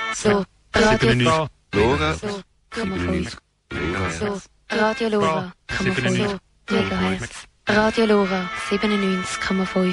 So, Radio Lora. So, 0,5. So, Radio Lora, 0,5 Megahertz. Radio Lora, 97,5.